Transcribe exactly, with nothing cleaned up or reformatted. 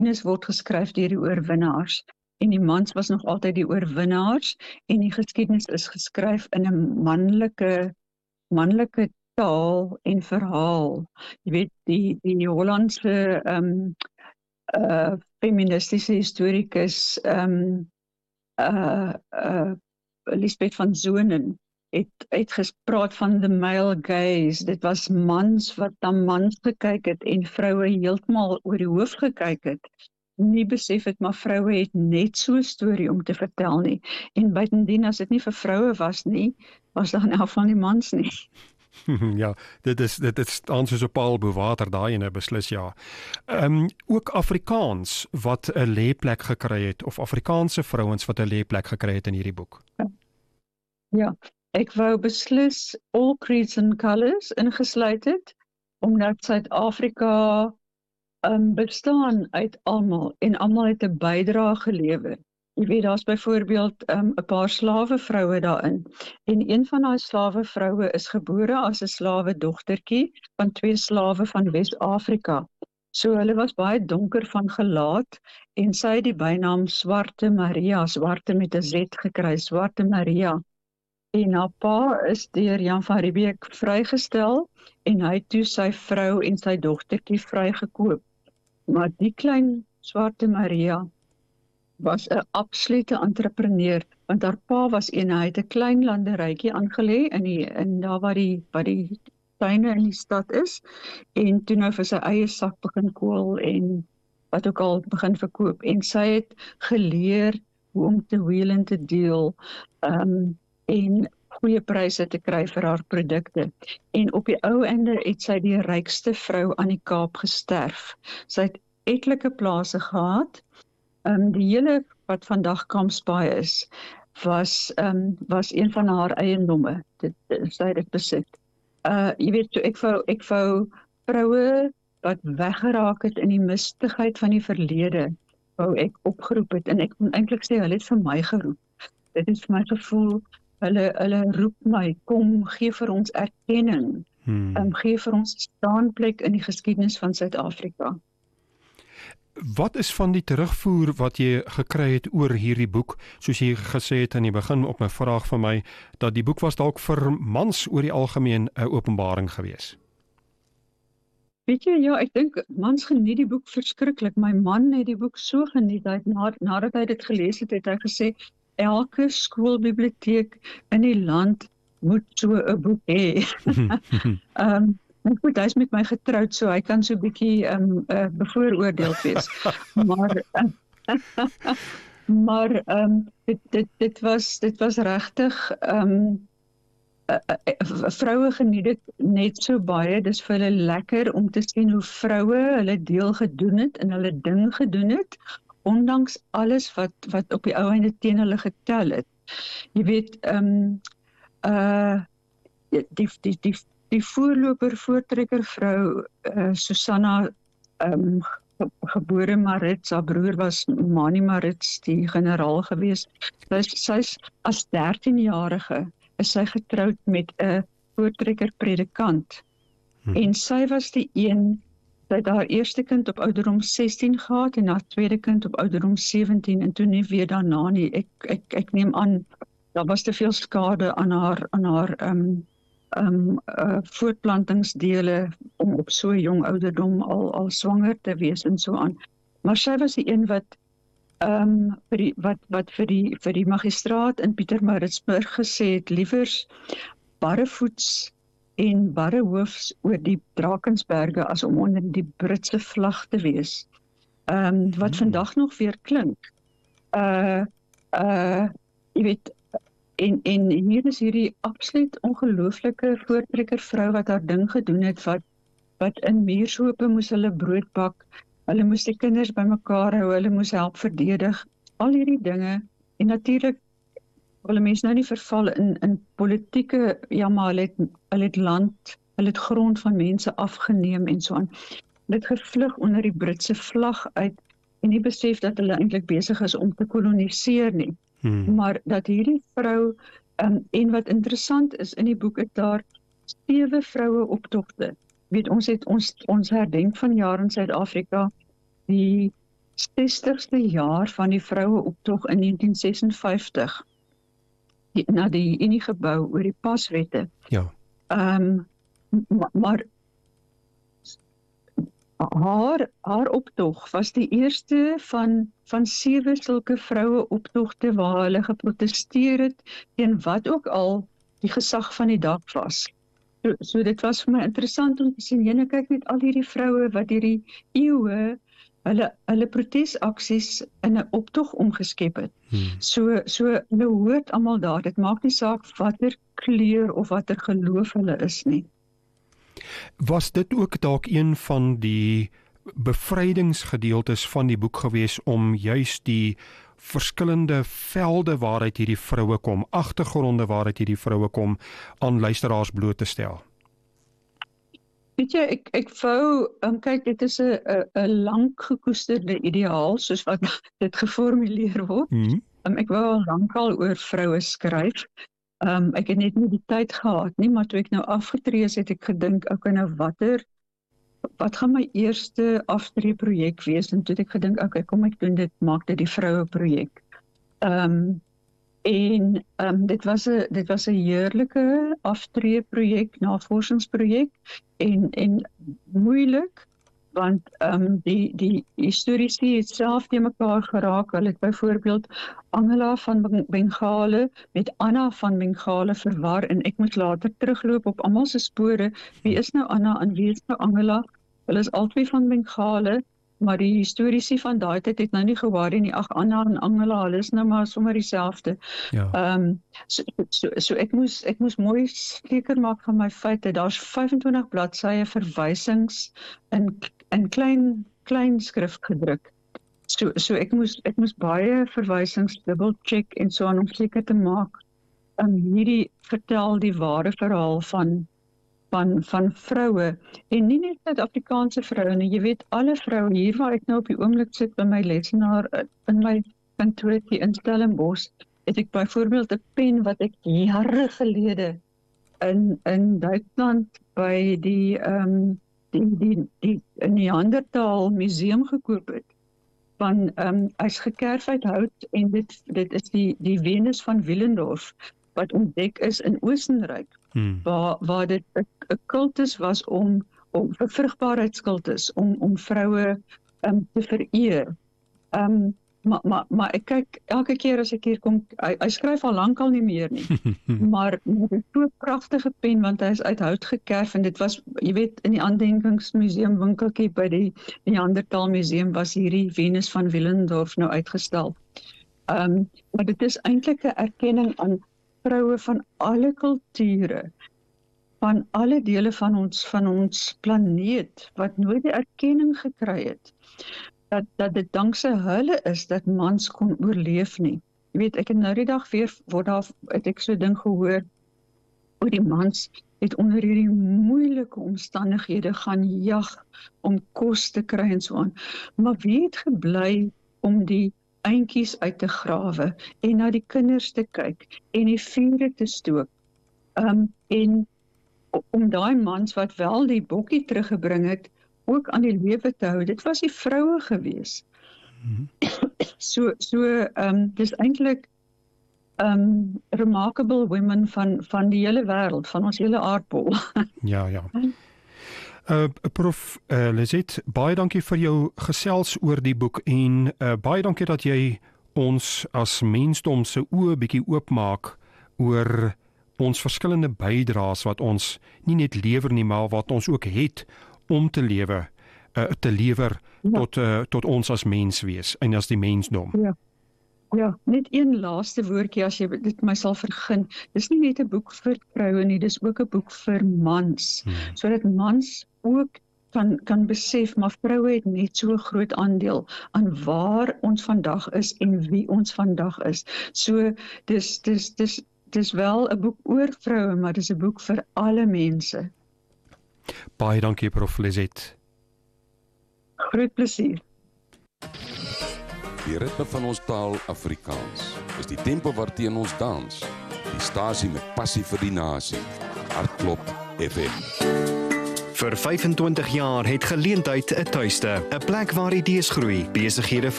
geskiedenis word geskryf deur die oorwinnaars. En die mans was nog altyd die oorwinnaars en die geskiedenis is geskryf in 'n manlike manlike taal en verhaal. Jy weet die die Hollandse ehm um, uh feministiese historikus ehm um, uh uh Lisbeth van Zonen het het gespraat van the male gaze. Dit was mans wat na mans gekyk het en vroue heeltemal oor die hoof gekyk het. Nie besef het, maar vroue het net so 'n storie om te vertel nie. En buitendien, as dit nie vir vroue was nie, was daar in elk geval nie mans nie. Ja, dit is dit is staan soos 'n paal bo water daai en beslis ja. Ehm um, ook Afrikaans wat 'n lêplek gekry het of Afrikaanse vrouens wat 'n lêplek gekry het in hierdie boek. Ja, ek wou beslis all creeds and colours ingesluit het omdat Suid-Afrika um, bestaan uit almal en almal het 'n bydrae gelewer. Jy weet, daar's byvoorbeeld 'n um, paar slawe vroue daarin. En een van daai slawe vroue is gebore as 'n slawe dogtertjie van twee slawe van Wes-Afrika. So hulle was baie donker van gelaat en sy het die bynaam Swarte Maria, swarte met 'n Z gekry, Swarte Maria. En haar pa is deur Jan van Riebeeck vrygestel en hy het toe sy vrou en sy dogtertjie vrygekoop. Maar die klein Swarte Maria was 'n absolute entrepreneur, want haar pa was een, hy het 'n klein landerytjie aangelê in die in daar waar die waar die tuine in die stad is, en toe nou vir sy eie sak begin kool en wat ook al begin verkoop. En sy het geleer hoe om te wheel en te deel, um, en goeie pryse te kry vir haar produkte. En op die ou einde het sy die rykste vrou aan die Kaap gesterf. Sy het etlike plase gehad. Um, die hele wat vandag Kampsbaai is, was, um, was een van haar eiendomme. Dit, sy het dit besit. Uh, jy weet, so ek wou, ek wou vroue wat weggeraak het in die mistigheid van die verlede, wou ek opgeroep het, en ek moet eintlik sê, hulle het vir my geroep. Dit is vir my gevoel, hulle, hulle roep my, kom, gee vir ons erkenning, hmm. um, gee vir ons staanplek in die geskiedenis van Suid-Afrika. Wat is van die terugvoer wat jy gekry het oor hierdie boek, soos jy gesê het in die begin op my vraag van my, dat die boek was dalk vir mans oor die algemeen 'n openbaring gewees? Weet jy, ja, ek dink mans geniet die boek verskriklik. My man het die boek so geniet, hy het na, nadat hy dit gelees het, het hy gesê, elke skoolbiblioteek in die land moet so 'n boek hê. um, En goed, hy is met my getroud, so hy kan so 'n bietjie um, uh, bevooroordeeld wees. maar uh, maar um, dit, dit, dit was, dit was regtig, um, uh, uh, vroue geniet dit net so baie. Dis vir hulle lekker om te sien hoe vroue hulle deel gedoen het en hulle ding gedoen het, ondanks alles wat, wat op die ou einde teen hulle getel het. Jy weet, um, uh, die, die, die Die voorloper, voortrekker vrou, uh, Susanna, um, ge gebore Maritz, haar broer was Mani Maritz, die generaal gewees. Sy is, sy is as dertienjarige is sy getroud met 'n voortrekker predikant. Hm. En sy was die een, sy het haar eerste kind op ouderdom sestien gehad en haar tweede kind op ouderdom sewentien en toe nie weer daarna nie. Ek, ek, ek neem aan, daar was te veel skade aan haar, aan haar um, Um, uh, voortplantingsdele om op so jong ouderdom al, al swanger te wees en so aan. Maar sy was die een wat, um, vir, die, wat, wat vir, die, vir die magistraat in Pietermaritzburg gesê het, liewers barrevoets en barrehoofs oor die Drakensberge as om onder die Britse vlag te wees. Um, wat hmm. vandag nog weer klink. Uh, uh, jy weet, En, en hier is hierdie absoluut ongelooflike voortrekker vrou wat haar ding gedoen het, wat, wat in muurshope moes hulle brood bak, hulle moes die kinders bymekaar hou, hulle moes help verdedig, al hierdie dinge, en natuurlik wil mense nou nie verval in, in politieke, ja maar hulle het, hulle het land, hulle het grond van mense afgeneem en so aan, hulle het gevlug onder die Britse vlag uit, en nie besef dat hulle eintlik besig is om te koloniseer nie. Hmm. Maar dat hierdie vrou, um, en wat interessant is, in die boek het daar sewe vroue optogte. Weet, ons het ons, ons herdenk van jaar in Suid-Afrika, die sestigste jaar van die vroueoptog in negentien sesenvyftig die, na die Uniegebou oor die paswette. Ja. Um, maar, maar haar, haar optog was die eerste van, van sewe sulke vroueoptogte waar hulle geprotesteer het teen wat ook al die gesag van die dag was. So, so dit was vir my interessant om te sien, jyne kyk net al hierdie vroue wat hierdie eeue hulle, hulle protesaksies in 'n optog omgeskep het. Hmm. So, so hulle hoort almal daar, dit maak nie saak watter kleur of watter geloof hulle is nie. Was dit ook dalk een van die bevrydingsgedeeltes van die boek gewees om juis die verskillende velde waaruit hierdie vroue kom, agtergronde waaruit hierdie vroue kom, aan luisteraars bloot te stel? Weet jy, ek, ek wou, um, kyk, dit is 'n 'n lank gekoesterde ideaal, soos wat dit geformuleer word. Mm-hmm. um, ek wou al lankal oor vroue skryf. Um, ek het net nie die tyd gehad nie, maar toe ek nou afgetree is, het ek gedink, okay, nou watter, wat gaan my eerste aftree projek wees? En toe het ek gedink, okay, kom ek doen dit, maak dit die vroue projek. Um, en um, dit was 'n dit was 'n heerlike aftree projek, navorsingsprojek, en en moeilik, want um, die die historiese het self te mekaar geraak. Hulle het byvoorbeeld Angela van Bengale met Anna van Bengale verwar, en ek moet later terugloop op almal se spore. Wie is nou Anna en wie is nou Angela? Hulle is albei van Bengale, maar die historiese van daai tyd het nou nie gewaar nie. Ag, Anna en Angela, hulle is nou maar sommer dieselfde. Ja. Um, so, so, so ek moes ek moes mooi seker maak van my feite. Daar's vyfentwintig bladsye verwysings in in klein klein skrif gedruk. So so ek moes ek moes baie verwysings dubbel check en so aan om seker te maak um, hierdie vertel die ware verhaal van van van vroue, en nie net Suid-Afrikaanse vroue nie, jy weet, alle vroue hier waar ek nou op die oomblik sit by my lesenaar in my kantoortjie in Stellenbosch, het ek byvoorbeeld 'n pen wat ek jare gelede in in Duitsland by die um, die die die Neandertaal museum gekoop het. Van um, hy's gekerf uit hout, en dit dit is die die Venus van Willendorf wat ontdek is in Oostenryk. Hmm. Waar, waar dit 'n kultus was om, om 'n vrugbaarheidskultus, om, om vroue um, te vereer. Um, maar, maar, maar ek kyk, elke keer as ek hier kom, hy, hy skryf al lankal nie meer nie, maar met 'n so pragtige pen, want hy is uit hout gekerf, en dit was, jy weet, in die aandenkingsmuseum winkeltjie by die Neandertaal museum was hierdie Venus van Willendorf nou uitgestal. Um, maar dit is eintlik 'n erkenning aan vroue van alle kulture, van alle dele van ons van ons planeet, wat nooit die erkenning gekry het, dat, dat dit dankse hulle is, dat mans kon oorleef nie. Jy weet, ek het nou die dag weer, word daar, het ek so ding gehoor, oor die mans het onder hierdie moeilike omstandighede gaan jag, om kos te kry en so aan. Maar wie het gebly om die eintjies uit te grawe, en na die kinders te kyk, en die vure te stook, um, en om daai mans wat wel die bokkie teruggebring het, ook aan die lewe te hou. Dit was die vroue gewees. Mm-hmm. so, so, um, dis eintlik um, remarkable women van, van die hele wêreld, van ons hele aardbol. ja, ja. Uh, Prof uh, Lizet, baie dankie vir jou gesels oor die boek, en uh, baie dankie dat jy ons as mensdom se oë bietjie oopmaak oor ons verskillende bydraes wat ons nie net lewer nie, maar wat ons ook het om te lewe, uh, te lewer ja. tot, uh, tot ons as mens wees en as die mensdom. Ja. Ja, net een laaste woordjie as jy dit my sal vergun. Dis nie net 'n boek vir vroue nie, dis ook 'n boek vir mans. Hmm. Sodat mans ook kan kan besef, maar vroue het net so 'n groot aandeel aan waar ons vandag is en wie ons vandag is. So dis dis dis dis wel 'n boek oor vroue, maar dis 'n boek vir alle mense. Baie dankie, Prof Lizet. Groot plesier. Die ritme van ons taal, Afrikaans, is die tempo waarteen ons dans. Die stasie met passie vir die nasie. Hartklop F M. Vir vyfentwintig jaar het Geleentheid 'n tuiste, 'n plek waar idees groei, besighede